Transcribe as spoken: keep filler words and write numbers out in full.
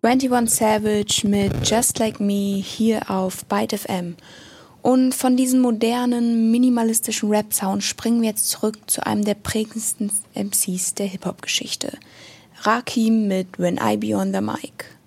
einundzwanzig Savage mit Just Like Me hier auf Byte F M. Und von diesem modernen, minimalistischen Rap-Sound springen wir jetzt zurück zu einem der prägendsten M Cs der Hip-Hop-Geschichte. Rakim mit When I Be On The Mic.